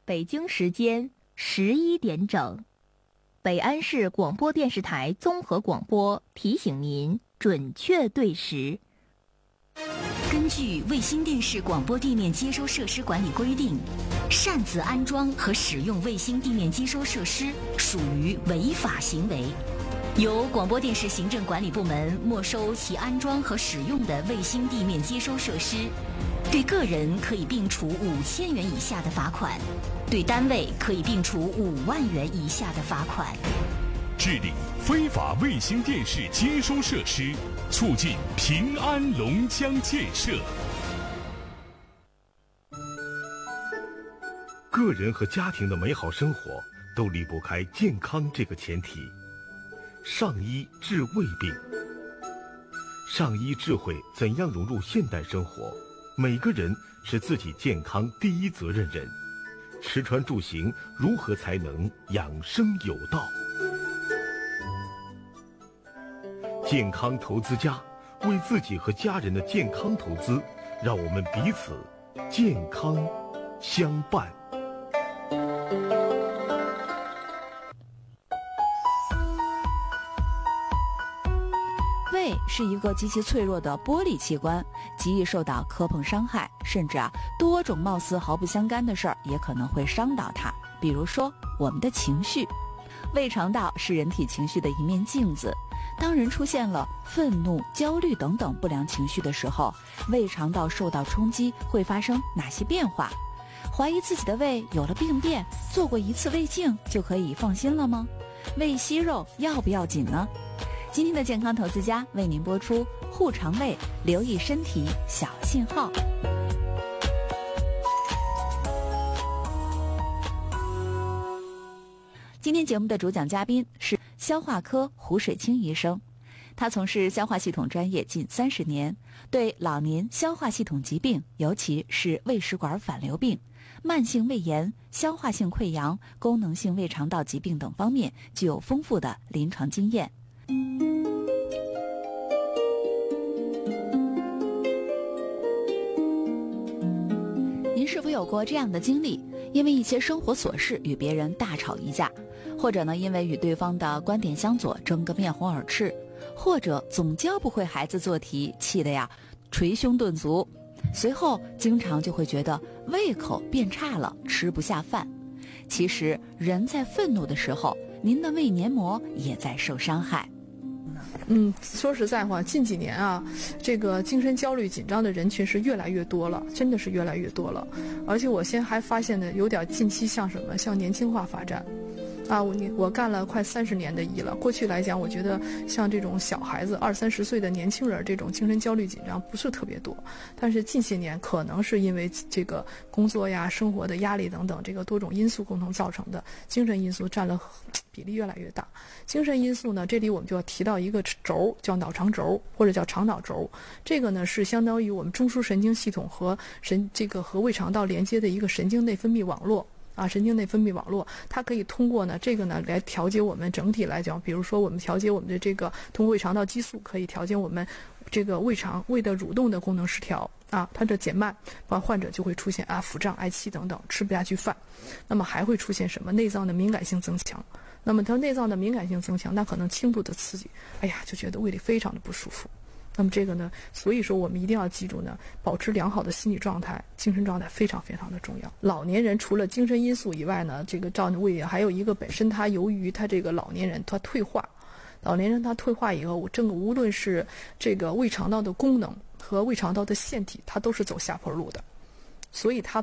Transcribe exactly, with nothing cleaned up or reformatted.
北京时间十一点整，北安市广播电视台综合广播提醒您准确对时。 根据卫星电视广播地面接收设施管理规定，擅自安装和使用卫星地面接收设施属于违法行为，由广播电视行政管理部门没收其安装和使用的卫星地面接收设施，对个人可以并处五千元以下的罚款，对单位可以并处五万元以下的罚款。 治理非法卫星电视接收设施，促进平安龙江建设。 个人和家庭的美好生活都离不开健康这个前提。上医治胃病，上医智慧怎样融入现代生活？每个人是自己健康第一责任人，吃穿住行如何才能养生有道？健康投资家，为自己和家人的健康投资，让我们彼此健康相伴。 胃是一个极其脆弱的玻璃器官，极易受到磕碰伤害，甚至啊多种貌似毫不相干的事儿也可能会伤到它。比如说我们的情绪，胃肠道是人体情绪的一面镜子。当人出现了愤怒、焦虑等等不良情绪的时候，胃肠道受到冲击会发生哪些变化？怀疑自己的胃有了病变，做过一次胃镜就可以放心了吗？胃息肉要不要紧呢？今天的健康投资家为您播出护肠胃，留意身体小信号。今天节目的主讲嘉宾是消化科胡水清医生，他从事消化系统专业近三十年，对老年消化系统疾病，尤其是胃食管反流病、慢性胃炎、消化性溃疡、功能性胃肠道疾病等方面具有丰富的临床经验。您是否有过这样的经历？因为一些生活琐事与别人大吵一架，或者呢，因为与对方的观点相左争个面红耳赤，或者总教不会孩子做题，气得呀捶胸顿足，随后经常就会觉得胃口变差了，吃不下饭。其实人在愤怒的时候，您的胃黏膜也在受伤害。 嗯，说实在话，近几年啊，这个精神焦虑紧张的人群是越来越多了，真的是越来越多了。而且我现在还发现呢，有点近期像什么，像年轻化发展。啊，我我干了快三十年的医了。过去来讲，我觉得像这种小孩子二三十岁的年轻人，这种精神焦虑紧张不是特别多。但是近些年，可能是因为这个工作呀、生活的压力等等这个多种因素共同造成的，精神因素占了比例越来越大。精神因素呢，这里我们就要提到一个轴，叫脑肠轴或者叫肠脑轴。这个呢是相当于我们中枢神经系统和神这个和胃肠道连接的一个神经内分泌网络。啊，神经内分泌网络，它可以通过呢这个呢来调节我们整体来讲，比如说我们调节我们的这个通过胃肠道激素，可以调节我们这个胃肠胃的蠕动的功能失调啊，它的减慢，啊患者就会出现啊腹胀、嗳气等等，吃不下去饭。那么还会出现什么？内脏的敏感性增强。那么它内脏的敏感性增强，那可能轻度的刺激，哎呀就觉得胃里非常的不舒服。那么这个呢，所以说我们一定要记住呢，保持良好的心理状态、精神状态非常非常的重要。老年人除了精神因素以外呢，这个照胃还有一个本身他由于他这个老年人他退化，老年人他退化以后，这个无论是这个胃肠道的功能和胃肠道的腺体，它都是走下坡路的。所以它